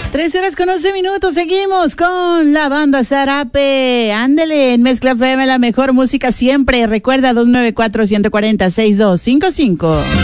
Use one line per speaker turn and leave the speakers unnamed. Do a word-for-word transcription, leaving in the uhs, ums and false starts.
Tres horas con once minutos, seguimos con la banda Zarape. Ándele, en Mezcla F M, la mejor música siempre. Recuerda, dos nueve cuatro, uno cuatro cero, seis dos cinco cinco.